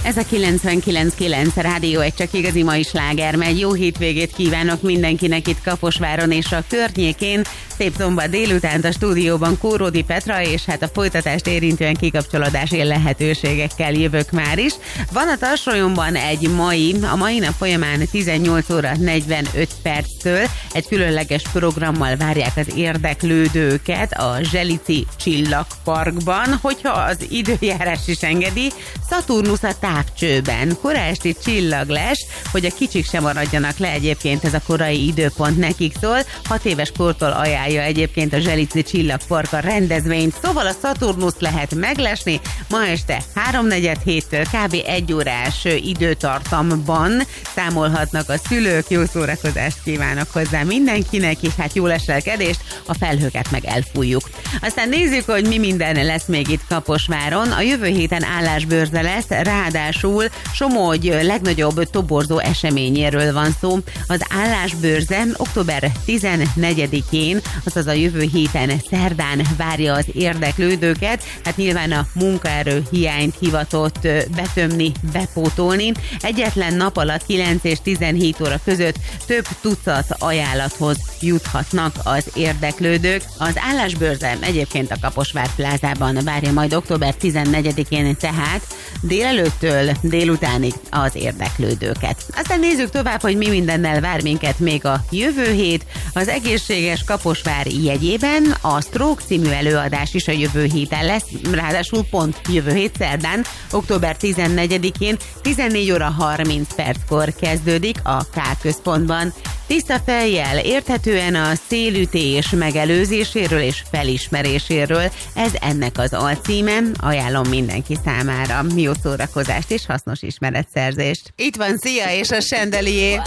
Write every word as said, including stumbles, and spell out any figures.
Ez a kilencvenkilenc kilenc Rádió egy csak igazi mai sláger megy. Jó hétvégét kívánok mindenkinek itt Kaposváron és a környékén. Szép szombat délutánt a stúdióban Kóródi Petra, és hát a folytatást érintően kikapcsolódási lehetőségekkel jövök már is. Van a tarsolyomban egy mai, a mai nap folyamán tizennyolc óra negyvenöt perctől egy különleges programmal várják az érdeklődőket a Zselici Csillagparkban, hogyha az időjárás is engedi. Szaturnusz a távcsőben, kora esti csillaglás, hogy a kicsik sem maradjanak le, egyébként ez a korai időpont nekik szól. Hat éves kortól ajánlja egyébként a Zselici Csillagpark a rendezvényt, szóval a Szaturnusz lehet meglesni ma este háromnegyed héttől kb. egy órás időtartamban számolhatnak a szülők. Jó szórakozást kívánok hozzá mindenkinek, és hát jó leselkedést, a felhőket meg elfújjuk. Aztán nézzük, hogy mi minden lesz még itt Kaposváron. A jövő héten állásbőrze lesz, ráadásul Somogy legnagyobb toborzó eseményéről van szó. Az állásbőrze október tizennegyedikén, azaz a jövő héten szerdán várja az érdeklődőket. Hát nyilván a munkaerő hiányt hivatott betömni, bepótolni. Egyetlen nap alatt kilenc és tizenhét óra között több tucat ajánlathoz juthatnak az érdeklődők. Az állásbőrze egyébként a Kaposvár plázában várja majd október tizennegyedikén, tehát délelőttől délutánig az érdeklődőket. Aztán nézzük tovább, hogy mi mindennel vár minket még a jövő hét. Az egészséges Kaposvár jegyében a Stroke című előadás is a jövő héten lesz, ráadásul pont jövő hét szerdán, október tizennegyedikén tizennégy óra harminc perckor kezdődik a K központban. Tiszta fejjel, érthetően a szélütés megelőzéséről és felismeréséről, ez ennek az alcíme, ajánlom mindenki számára. Jó szórakozást és hasznos ismeretszerzést. Itt van Szia és a Chandelier.